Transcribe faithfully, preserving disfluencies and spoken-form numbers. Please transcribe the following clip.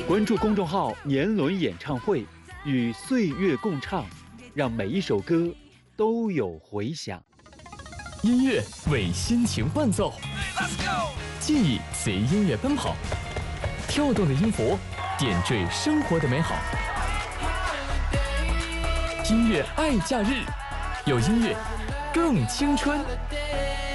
关注公众号“年轮演唱会”，与岁月共唱，让每一首歌都有回响。 音乐为心情伴奏，记忆随音乐奔跑，跳动的音符点缀生活的美好。音乐爱假日，有音乐更青春。